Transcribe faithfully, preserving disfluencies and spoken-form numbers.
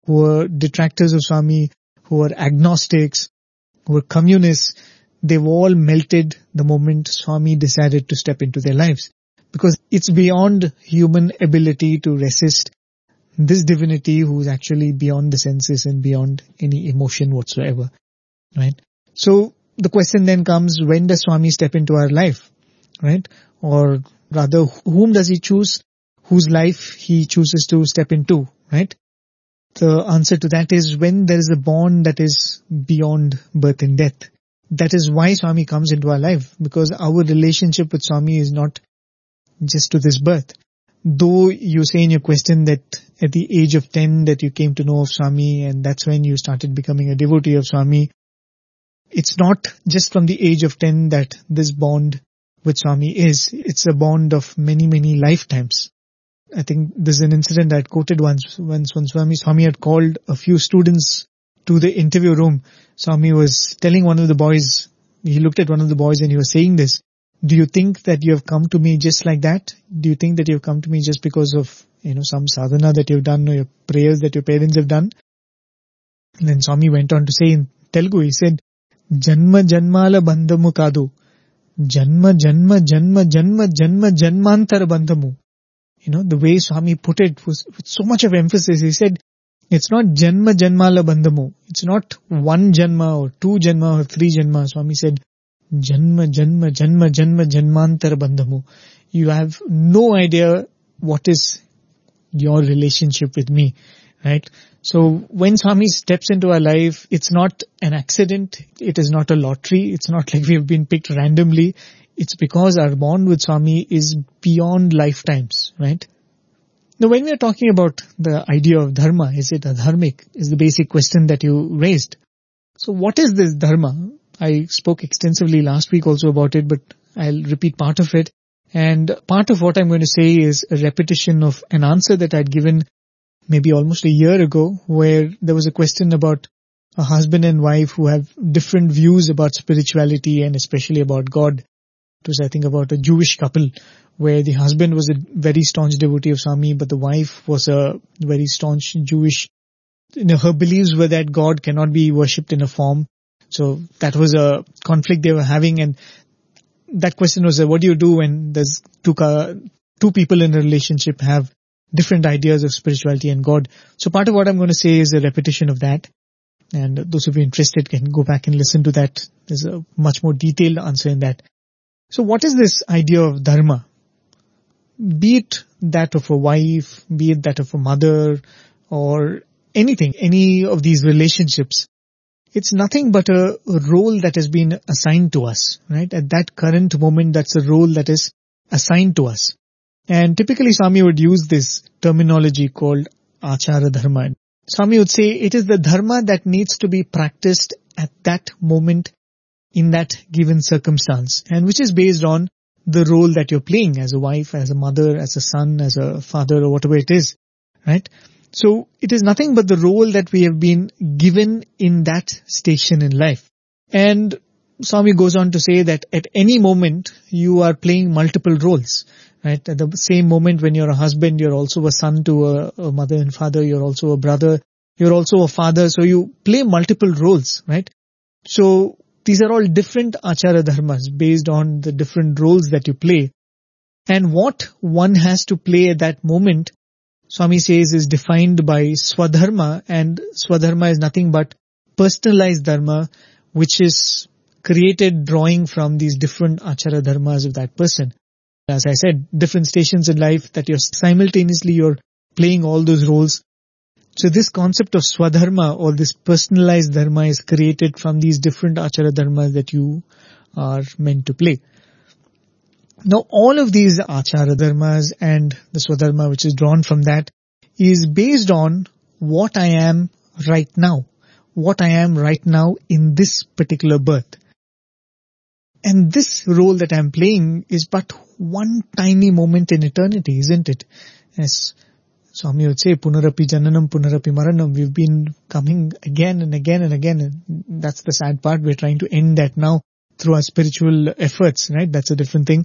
who were detractors of Swami, who were agnostics, who were communists, they've all melted the moment Swami decided to step into their lives. Because it's beyond human ability to resist this divinity who is actually beyond the senses and beyond any emotion whatsoever. Right? So the question then comes, when does Swami step into our life? Right? Or rather, whom does he choose? Whose life he chooses to step into? Right? The answer to that is when there is a bond that is beyond birth and death. That is why Swami comes into our life, because our relationship with Swami is not just to this birth. Though you say in your question that at the age of ten that you came to know of Swami and that's when you started becoming a devotee of Swami, it's not just from the age of ten that this bond with Swami is. It's a bond of many, many lifetimes. I think there's an incident I had quoted once when Swami, Swami had called a few students to the interview room. Swami was telling one of the boys, he looked at one of the boys and he was saying this, do you think that you have come to me just like that? Do you think that you have come to me just because of, you know, some sadhana that you've done or your prayers that your parents have done? And then Swami went on to say in Telugu, he said, Janma Janmala Bandhamu Kadu. Janma Janma Janma Janma Janma Janmantara Bandhamu. You know, the way Swami put it was with so much of emphasis. He said, it's not Janma Janmala Bandhamu. It's not one Janma or two Janma or three Janma. Swami said, Janma Janma Janma Janma Janmantara Bandhamu. You have no idea what is your relationship with me. Right? So when Swami steps into our life, it's not an accident. It is not a lottery. It's not like we have been picked randomly. It's because our bond with Swami is beyond lifetimes, right? Now, when we are talking about the idea of dharma, is it adharmic? Is the basic question that you raised. So what is this dharma? I spoke extensively last week also about it, but I'll repeat part of it. And part of what I'm going to say is a repetition of an answer that I'd given maybe almost a year ago, where there was a question about a husband and wife who have different views about spirituality and especially about God. It was, I think, about a Jewish couple where the husband was a very staunch devotee of Swami, but the wife was a very staunch Jewish. You know, her beliefs were that God cannot be worshipped in a form. So that was a conflict they were having. And that question was, uh, what do you do when there's two, uh, two people in a relationship have different ideas of spirituality and God? So part of what I'm going to say is a repetition of that. And those who are interested can go back and listen to that. There's a much more detailed answer in that. So what is this idea of dharma? Be it that of a wife, be it that of a mother, or anything, any of these relationships, it's nothing but a role that has been assigned to us, right? At that current moment, that's a role that is assigned to us. And typically Swami would use this terminology called achara dharma. Swami would say it is the dharma that needs to be practiced at that moment in that given circumstance, and which is based on the role that you're playing as a wife, as a mother, as a son, as a father, or whatever it is, right? So it is nothing but the role that we have been given in that station in life. And Swami goes on to say that at any moment you are playing multiple roles, right? At the same moment when you're a husband, you're also a son to a, a mother and father, you're also a brother, you're also a father, so you play multiple roles, right? So these are all different achara dharmas based on the different roles that you play. And what one has to play at that moment, Swami says, is defined by swadharma, and swadharma is nothing but personalized dharma, which is created drawing from these different achara dharmas of that person. As I said, different stations in life that you're simultaneously you're playing all those roles. So this concept of swadharma or this personalized dharma is created from these different achara dharmas that you are meant to play. Now all of these achara dharmas and the swadharma which is drawn from that is based on what I am right now. What I am right now in this particular birth. And this role that I'm playing is but one tiny moment in eternity, isn't it? As Swami would say, Punarapi Jananam, Punarapi Maranam. We've been coming again and again and again. And that's the sad part. We're trying to end that now through our spiritual efforts, right? That's a different thing.